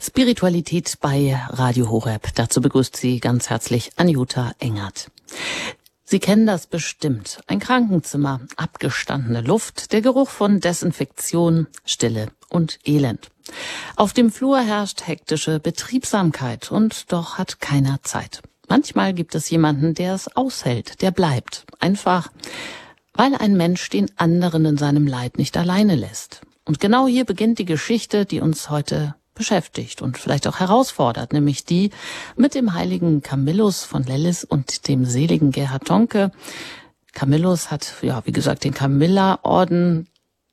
Spiritualität bei Radio Horeb. Dazu begrüßt Sie ganz herzlich Anjuta Engert. Sie kennen das bestimmt. Ein Krankenzimmer, abgestandene Luft, der Geruch von Desinfektion, Stille und Elend. Auf dem Flur herrscht hektische Betriebsamkeit und doch hat keiner Zeit. Manchmal gibt es jemanden, der es aushält, der bleibt. Einfach, weil ein Mensch den anderen in seinem Leid nicht alleine lässt. Und genau hier beginnt die Geschichte, die uns heute beschäftigt und vielleicht auch herausfordert, nämlich die mit dem heiligen Camillus von Lellis und dem seligen Gerhard Tonke. Camillus hat, wie gesagt, den Camilla-Orden,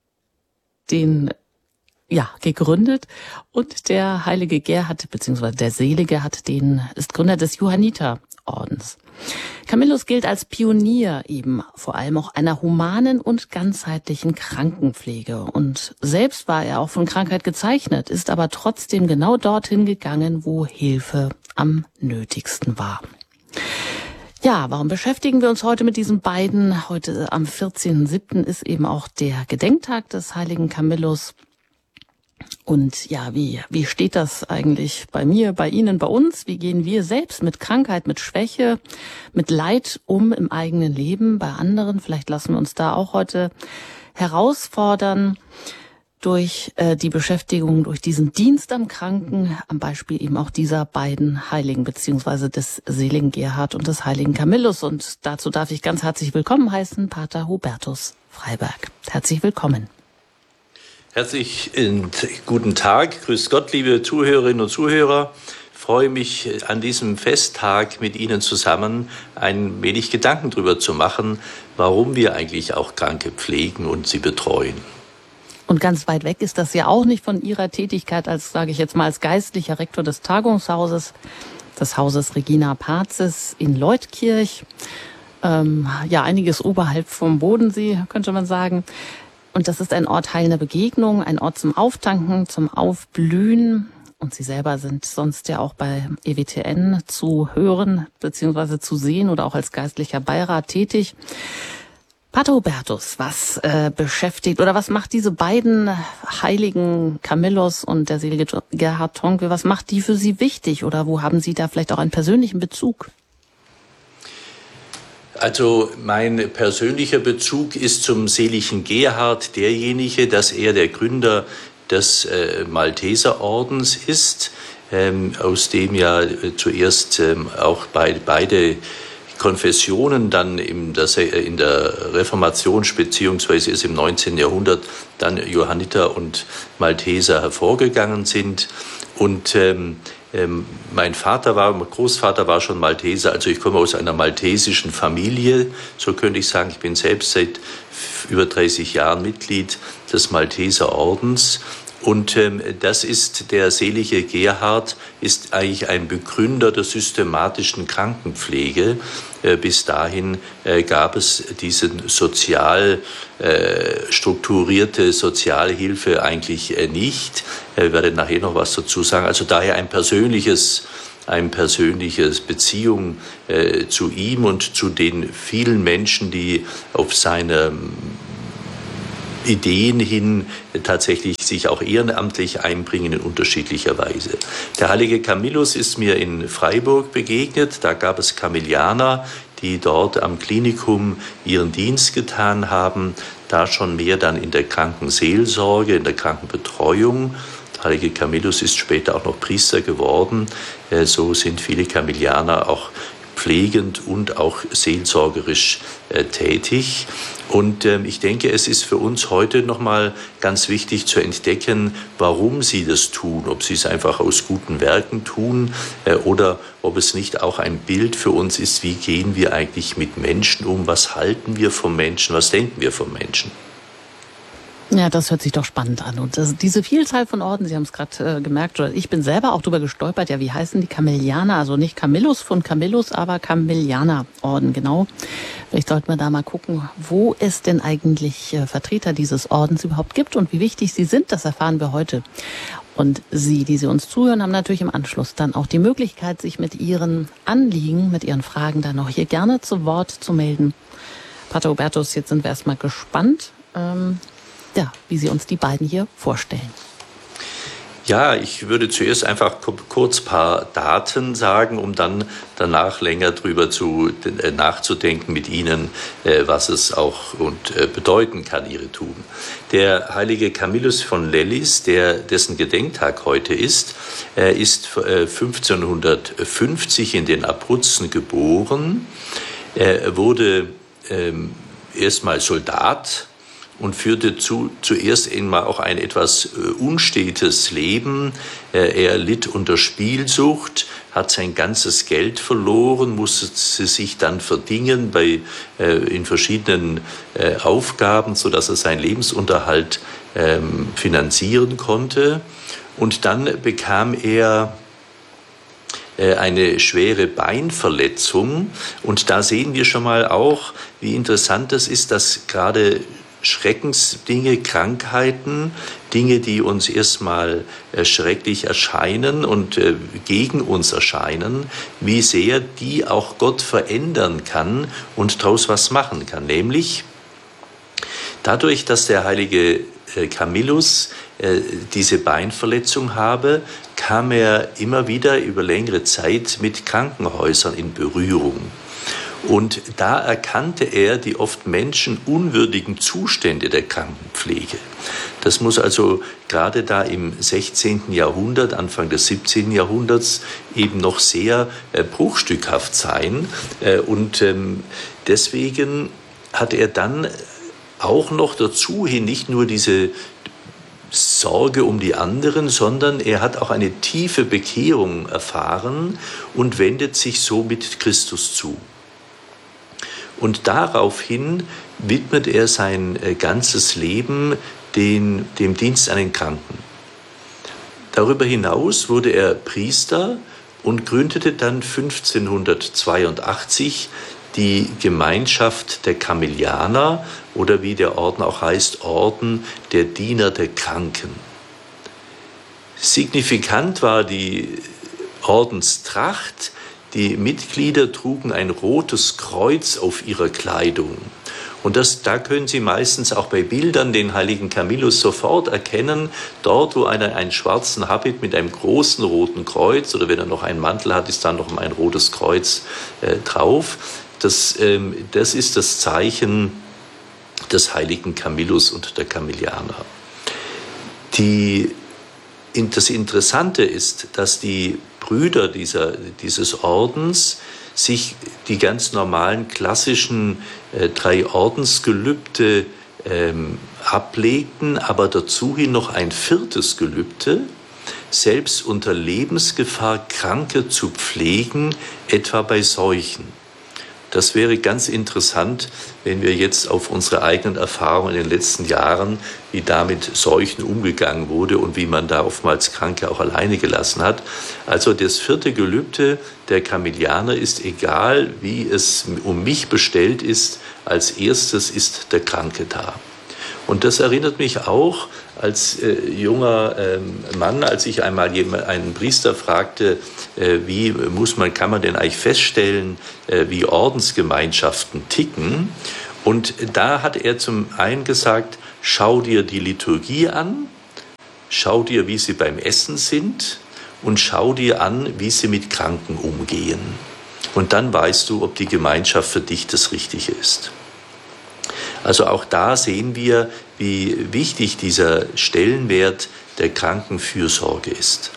gegründet, und der heilige Gerhard, beziehungsweise der Selige, ist Gründer des Johanniterordens. Camillus gilt als Pionier eben vor allem auch einer humanen und ganzheitlichen Krankenpflege. Und selbst war er auch von Krankheit gezeichnet, ist aber trotzdem genau dorthin gegangen, wo Hilfe am nötigsten war. Ja, warum beschäftigen wir uns heute mit diesen beiden? Heute am 14.07. ist eben auch der Gedenktag des heiligen Camillus. Und ja, wie steht das eigentlich bei mir, bei Ihnen, bei uns? Wie gehen wir selbst mit Krankheit, mit Schwäche, mit Leid um im eigenen Leben, bei anderen? Vielleicht lassen wir uns da auch heute herausfordern durch die Beschäftigung, durch diesen Dienst am Kranken, am Beispiel eben auch dieser beiden Heiligen, beziehungsweise des seligen Gerhard und des heiligen Camillus. Und dazu darf ich ganz herzlich willkommen heißen, Pater Hubertus Freiberg. Herzlich willkommen. Herzlich guten Tag, grüß Gott, liebe Zuhörerinnen und Zuhörer. Ich freue mich, an diesem Festtag mit Ihnen zusammen ein wenig Gedanken darüber zu machen, warum wir eigentlich auch Kranke pflegen und sie betreuen. Und ganz weit weg ist das ja auch nicht von Ihrer Tätigkeit als, sage ich jetzt mal, als geistlicher Rektor des Tagungshauses, des Hauses Regina Pazis in Leutkirch. Einiges oberhalb vom Bodensee, könnte man sagen. Und das ist ein Ort heilender Begegnung, ein Ort zum Auftanken, zum Aufblühen. Und Sie selber sind sonst ja auch bei EWTN zu hören bzw. zu sehen oder auch als geistlicher Beirat tätig. Pater Hubertus, was beschäftigt oder was macht diese beiden Heiligen Camillus und der selige Gerhard Tonke, was macht die für Sie wichtig oder wo haben Sie da vielleicht auch einen persönlichen Bezug? Also mein persönlicher Bezug ist zum seligen Gerhard derjenige, dass er der Gründer des Malteserordens ist, aus dem ja zuerst auch beide Konfessionen dann in der Reformation beziehungsweise ist im 19. Jahrhundert dann Johanniter und Malteser hervorgegangen sind. Und mein Großvater war schon Malteser, also ich komme aus einer maltesischen Familie, so könnte ich sagen. Ich bin selbst seit über 30 Jahren Mitglied des Malteserordens. Und das ist der selige Gerhard, ist eigentlich ein Begründer der systematischen Krankenpflege. Bis dahin gab es diesen sozial strukturierte Sozialhilfe eigentlich nicht. Ich werde nachher noch was dazu sagen. Also daher ein persönliches Beziehung zu ihm und zu den vielen Menschen, die auf seine Ideen hin tatsächlich sich auch ehrenamtlich einbringen in unterschiedlicher Weise. Der heilige Camillus ist mir in Freiburg begegnet. Da gab es Camillianer, die dort am Klinikum ihren Dienst getan haben, da schon mehr dann in der Krankenseelsorge, in der Krankenbetreuung. Der heilige Camillus ist später auch noch Priester geworden. So sind viele Camillianer auch pflegend und auch seelsorgerisch tätig. Und ich denke, es ist für uns heute nochmal ganz wichtig zu entdecken, warum sie das tun. Ob sie es einfach aus guten Werken tun oder ob es nicht auch ein Bild für uns ist, wie gehen wir eigentlich mit Menschen um, was halten wir vom Menschen, was denken wir vom Menschen. Ja, das hört sich doch spannend an. Und diese Vielzahl von Orden, Sie haben es gerade gemerkt, oder ich bin selber auch drüber gestolpert, ja, wie heißen die Camillianer? Also nicht Camillus von Camillus, aber Camillianer-Orden, genau. Vielleicht sollten wir da mal gucken, wo es denn eigentlich Vertreter dieses Ordens überhaupt gibt und wie wichtig sie sind. Das erfahren wir heute. Und Sie, die uns zuhören, haben natürlich im Anschluss dann auch die Möglichkeit, sich mit Ihren Anliegen, mit Ihren Fragen dann auch hier gerne zu Wort zu melden. Pater Hubertus, jetzt sind wir erstmal gespannt, wie Sie uns die beiden hier vorstellen. Ja, ich würde zuerst einfach kurz ein paar Daten sagen, um dann danach länger drüber nachzudenken mit Ihnen, was es auch bedeuten kann, Ihre Tugend. Der heilige Camillus von Lellis, dessen Gedenktag heute ist 1550 in den Abruzzen geboren. Er wurde erstmal Soldat und führte zuerst einmal auch ein etwas unstetes Leben. Er litt unter Spielsucht, hat sein ganzes Geld verloren, musste sich dann verdingen in verschiedenen Aufgaben, sodass er seinen Lebensunterhalt finanzieren konnte. Und dann bekam er eine schwere Beinverletzung. Und da sehen wir schon mal auch, wie interessant das ist, dass gerade Schreckensdinge, Krankheiten, Dinge, die uns erstmal schrecklich erscheinen und gegen uns erscheinen, wie sehr die auch Gott verändern kann und daraus was machen kann. Nämlich dadurch, dass der heilige Camillus diese Beinverletzung habe, kam er immer wieder über längere Zeit mit Krankenhäusern in Berührung. Und da erkannte er die oft menschenunwürdigen Zustände der Krankenpflege. Das muss also gerade da im 16. Jahrhundert, Anfang des 17. Jahrhunderts eben noch sehr bruchstückhaft sein. Und deswegen hat er dann auch noch dazu hin nicht nur diese Sorge um die anderen, sondern er hat auch eine tiefe Bekehrung erfahren und wendet sich so mit Christus zu. Und daraufhin widmet er sein ganzes Leben dem Dienst an den Kranken. Darüber hinaus wurde er Priester und gründete dann 1582 die Gemeinschaft der Camillianer oder wie der Orden auch heißt, Orden der Diener der Kranken. Signifikant war die Ordenstracht. Die Mitglieder trugen ein rotes Kreuz auf ihrer Kleidung. Und da können Sie meistens auch bei Bildern den heiligen Camillus sofort erkennen, dort, wo einer einen schwarzen Habit mit einem großen roten Kreuz oder wenn er noch einen Mantel hat, ist dann noch ein rotes Kreuz drauf. Das ist das Zeichen des heiligen Camillus und der Camillianer. Das Interessante ist, dass die Brüder dieses Ordens sich die ganz normalen klassischen 3 Ordensgelübde ablegten, aber dazu hin noch ein 4. Gelübde, selbst unter Lebensgefahr Kranke zu pflegen, etwa bei Seuchen. Das wäre ganz interessant, wenn wir jetzt auf unsere eigenen Erfahrungen in den letzten Jahren, wie da mit Seuchen umgegangen wurde und wie man da oftmals Kranke auch alleine gelassen hat. Also das 4. Gelübde der Camillianer ist, egal wie es um mich bestellt ist, als erstes ist der Kranke da. Und das erinnert mich auch als junger Mann, als ich einmal einen Priester fragte, kann man denn eigentlich feststellen, wie Ordensgemeinschaften ticken? Und da hat er zum einen gesagt, schau dir die Liturgie an, schau dir, wie sie beim Essen sind und schau dir an, wie sie mit Kranken umgehen. Und dann weißt du, ob die Gemeinschaft für dich das Richtige ist. Also auch da sehen wir, wie wichtig dieser Stellenwert der Krankenfürsorge ist.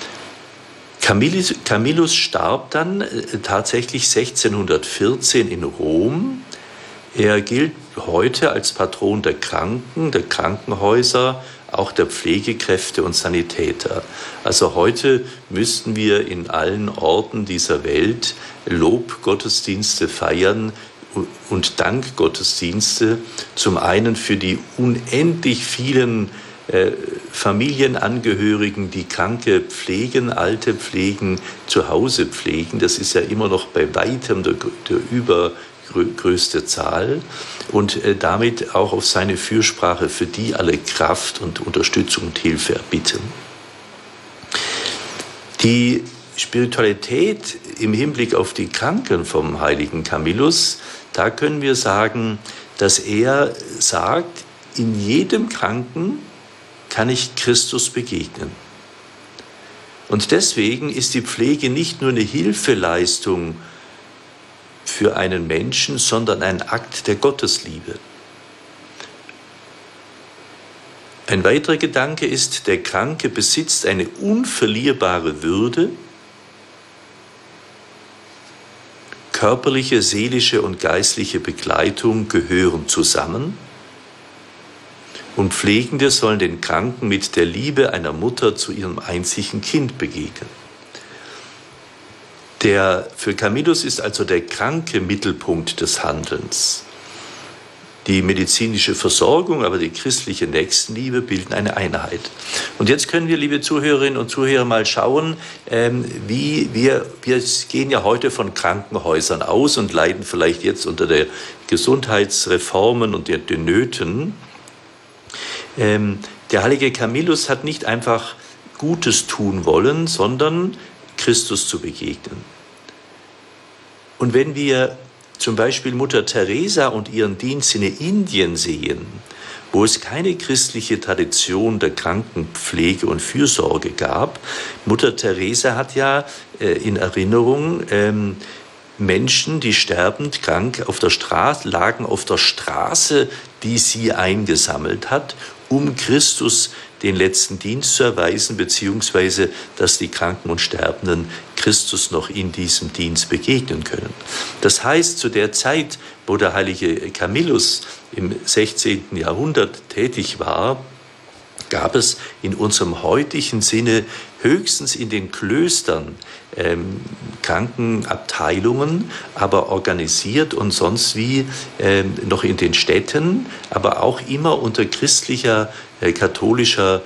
Camillus starb dann tatsächlich 1614 in Rom. Er gilt heute als Patron der Kranken, der Krankenhäuser, auch der Pflegekräfte und Sanitäter. Also heute müssten wir in allen Orten dieser Welt Lobgottesdienste feiern und Dankgottesdienste, zum einen für die unendlich vielen Familienangehörigen, die Kranke pflegen, Alte pflegen, zu Hause pflegen. Das ist ja immer noch bei weitem der übergrößte Zahl. Und damit auch auf seine Fürsprache für die alle Kraft und Unterstützung und Hilfe erbitten. Die Spiritualität im Hinblick auf die Kranken vom heiligen Camillus, da können wir sagen, dass er sagt, in jedem Kranken kann ich Christus begegnen. Und deswegen ist die Pflege nicht nur eine Hilfeleistung für einen Menschen, sondern ein Akt der Gottesliebe. Ein weiterer Gedanke ist, der Kranke besitzt eine unverlierbare Würde. Körperliche, seelische und geistliche Begleitung gehören zusammen. Und Pflegende sollen den Kranken mit der Liebe einer Mutter zu ihrem einzigen Kind begegnen. Für Camillus ist also der Kranke Mittelpunkt des Handelns. Die medizinische Versorgung, aber die christliche Nächstenliebe bilden eine Einheit. Und jetzt können wir, liebe Zuhörerinnen und Zuhörer, mal schauen, wie wir gehen ja heute von Krankenhäusern aus und leiden vielleicht jetzt unter der Gesundheitsreformen und den Nöten. Der heilige Camillus hat nicht einfach Gutes tun wollen, sondern Christus zu begegnen. Und wenn wir zum Beispiel Mutter Teresa und ihren Dienst in Indien sehen, wo es keine christliche Tradition der Krankenpflege und Fürsorge gab, Mutter Teresa hat ja in Erinnerung Menschen, die sterbend krank lagen auf der Straße, die sie eingesammelt hat, um Christus den letzten Dienst zu erweisen, beziehungsweise dass die Kranken und Sterbenden Christus noch in diesem Dienst begegnen können. Das heißt, zu der Zeit, wo der heilige Camillus im 16. Jahrhundert tätig war, gab es in unserem heutigen Sinne höchstens in den Klöstern Krankenabteilungen, aber organisiert und sonst wie noch in den Städten, aber auch immer unter christlicher, katholischer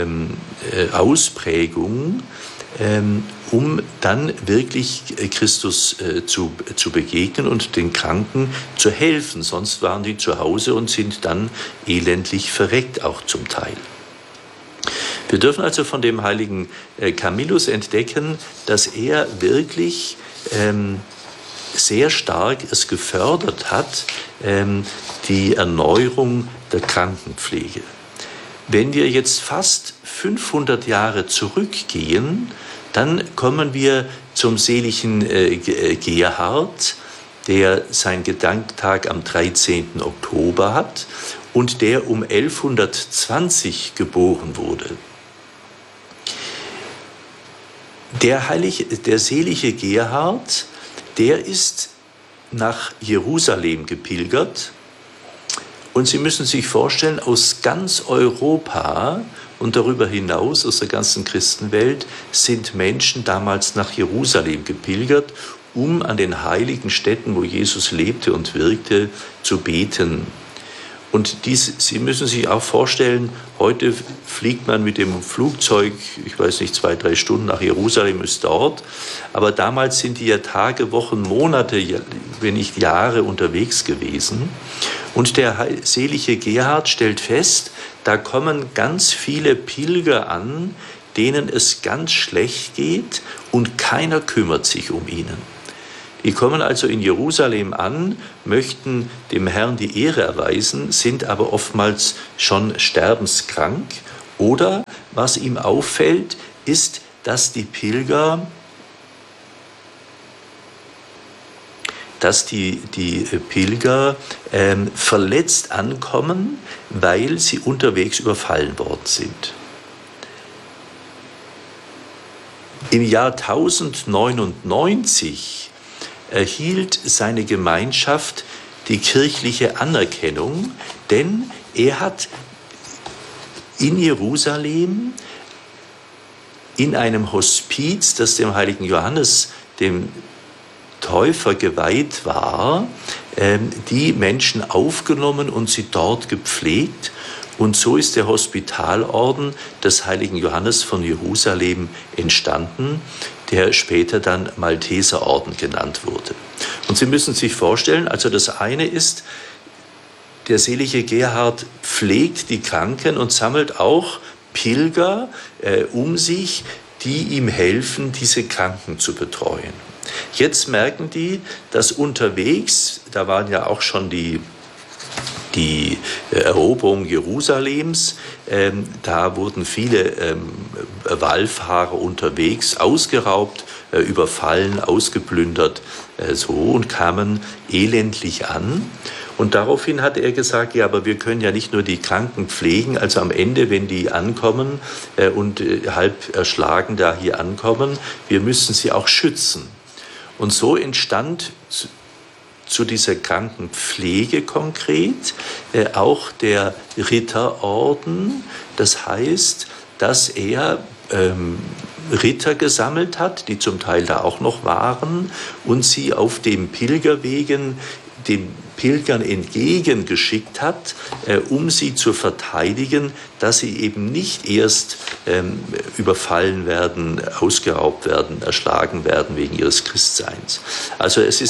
Ausprägung, um dann wirklich Christus zu begegnen und den Kranken zu helfen. Sonst waren die zu Hause und sind dann elendlich verreckt, auch zum Teil. Wir dürfen also von dem heiligen Camillus entdecken, dass er wirklich sehr stark es gefördert hat, die Erneuerung der Krankenpflege. Wenn wir jetzt fast 500 Jahre zurückgehen, dann kommen wir zum seligen Gerhard, der seinen Gedenktag am 13. Oktober hat und der um 1120 geboren wurde. Der selige Gerhard, der ist nach Jerusalem gepilgert und Sie müssen sich vorstellen, aus ganz Europa und darüber hinaus, aus der ganzen Christenwelt, sind Menschen damals nach Jerusalem gepilgert, um an den heiligen Städten, wo Jesus lebte und wirkte, zu beten. Und Sie müssen sich auch vorstellen, heute fliegt man mit dem Flugzeug, ich weiß nicht, 2-3 Stunden nach Jerusalem, ist dort. Aber damals sind die ja Tage, Wochen, Monate, wenn nicht Jahre unterwegs gewesen. Und der selige Gerhard stellt fest, da kommen ganz viele Pilger an, denen es ganz schlecht geht und keiner kümmert sich um ihnen. Die kommen also in Jerusalem an, möchten dem Herrn die Ehre erweisen, sind aber oftmals schon sterbenskrank. Oder was ihm auffällt, ist, dass die Pilger, verletzt ankommen, weil sie unterwegs überfallen worden sind. Im Jahr 1099 erhielt seine Gemeinschaft die kirchliche Anerkennung, denn er hat in Jerusalem in einem Hospiz, das dem heiligen Johannes, dem Täufer, geweiht war, die Menschen aufgenommen und sie dort gepflegt. Und so ist der Hospitalorden des heiligen Johannes von Jerusalem entstanden, der später dann Malteserorden genannt wurde. Und Sie müssen sich vorstellen, also das eine ist, der selige Gerhard pflegt die Kranken und sammelt auch Pilger um sich, die ihm helfen, diese Kranken zu betreuen. Jetzt merken die, dass unterwegs, da waren ja auch schon die die Eroberung Jerusalems. Da wurden viele Wallfahrer unterwegs ausgeraubt, überfallen, ausgeplündert und kamen elendlich an. Und daraufhin hat er gesagt, ja, aber wir können ja nicht nur die Kranken pflegen, also am Ende, wenn die ankommen und halb erschlagen da hier ankommen, wir müssen sie auch schützen. Und so entstand zu dieser Krankenpflege konkret auch der Ritterorden. Das heißt, dass er Ritter gesammelt hat, die zum Teil da auch noch waren, und sie auf den Pilgerwegen den Pilgern entgegengeschickt hat, um sie zu verteidigen, dass sie eben nicht erst überfallen werden, ausgeraubt werden, erschlagen werden wegen ihres Christseins. Also es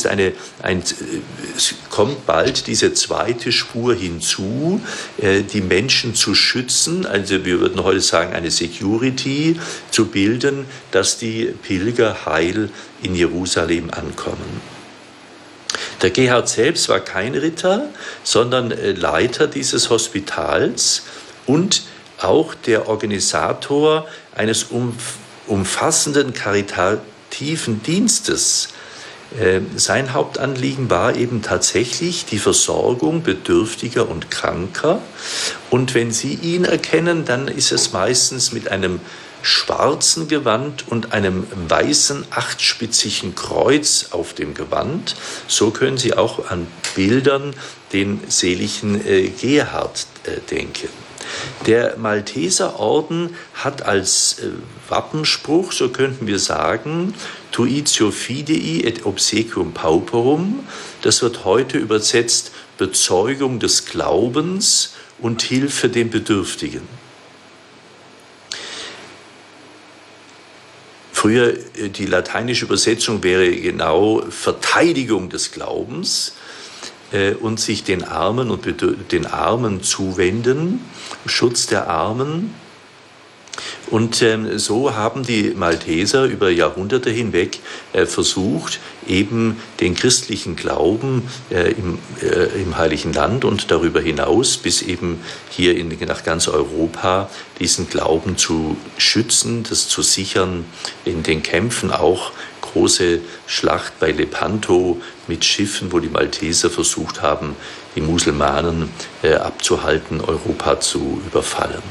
kommt bald diese zweite Spur hinzu, die Menschen zu schützen, also wir würden heute sagen, eine Security zu bilden, dass die Pilger heil in Jerusalem ankommen. Der Gerhard selbst war kein Ritter, sondern Leiter dieses Hospitals und auch der Organisator eines umfassenden karitativen Dienstes. Sein Hauptanliegen war eben tatsächlich die Versorgung Bedürftiger und Kranker. Und wenn Sie ihn erkennen, dann ist es meistens mit einem schwarzen Gewand und einem weißen, achtspitzigen Kreuz auf dem Gewand. So können Sie auch an Bildern den seligen Gerhard denken. Der Malteserorden hat als Wappenspruch, so könnten wir sagen, Tuitio Fidei et obsequium pauperum. Das wird heute übersetzt Bezeugung des Glaubens und Hilfe den Bedürftigen. Früher die lateinische Übersetzung wäre genau Verteidigung des Glaubens und sich den Armen und den Armen zuwenden, Schutz der Armen. Und so haben die Malteser über Jahrhunderte hinweg versucht, eben den christlichen Glauben im Heiligen Land und darüber hinaus bis eben hier nach ganz Europa diesen Glauben zu schützen, das zu sichern, in den Kämpfen auch große Schlacht bei Lepanto mit Schiffen, wo die Malteser versucht haben, die Muselmanen abzuhalten, Europa zu überfallen.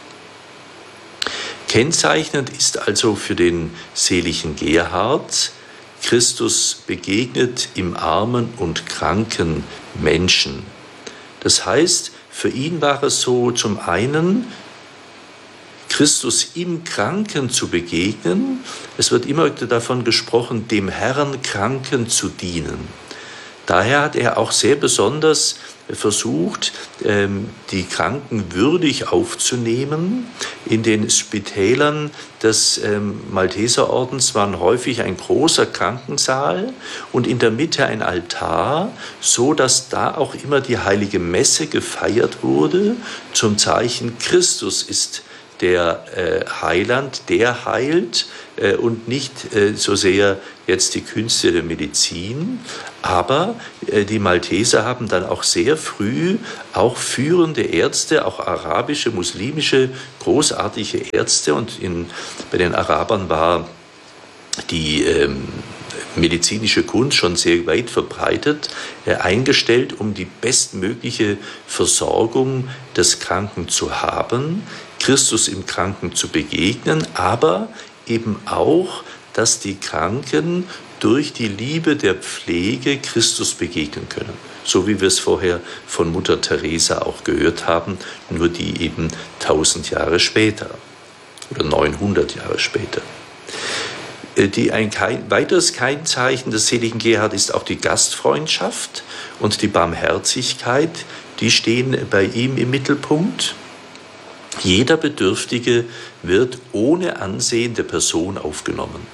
Kennzeichnend ist also für den seligen Gerhard, Christus begegnet im armen und kranken Menschen. Das heißt, für ihn war es so, zum einen Christus im Kranken zu begegnen. Es wird immer davon gesprochen, dem Herrn Kranken zu dienen. Daher hat er auch sehr besonders versucht, die Kranken würdig aufzunehmen. In den Spitälern des Malteserordens war häufig ein großer Krankensaal und in der Mitte ein Altar, so dass da auch immer die heilige Messe gefeiert wurde, zum Zeichen Christus ist der Heiland, der heilt und nicht so sehr jetzt die Künste der Medizin. Aber die Malteser haben dann auch sehr früh auch führende Ärzte, auch arabische, muslimische, großartige Ärzte. Und bei den Arabern war die medizinische Kunst schon sehr weit verbreitet, eingestellt, um die bestmögliche Versorgung des Kranken zu haben, Christus im Kranken zu begegnen, aber eben auch, dass die Kranken durch die Liebe der Pflege Christus begegnen können. So wie wir es vorher von Mutter Teresa auch gehört haben, nur die eben 1000 Jahre später oder 900 Jahre später. Ein weiteres Kennzeichen des seligen Gerhard ist auch die Gastfreundschaft und die Barmherzigkeit. Die stehen bei ihm im Mittelpunkt. Jeder Bedürftige wird ohne Ansehen der Person aufgenommen.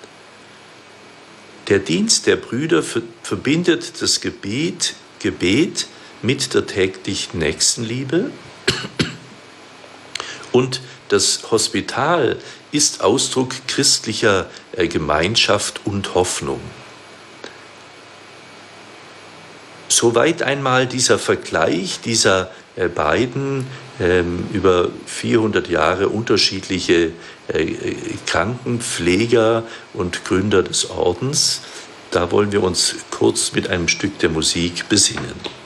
Der Dienst der Brüder verbindet das Gebet mit der täglichen Nächstenliebe und das Hospital ist Ausdruck christlicher Gemeinschaft und Hoffnung. Soweit einmal dieser Vergleich dieser beiden über 400 Jahre unterschiedliche Krankenpfleger und Gründer des Ordens. Da wollen wir uns kurz mit einem Stück der Musik besinnen.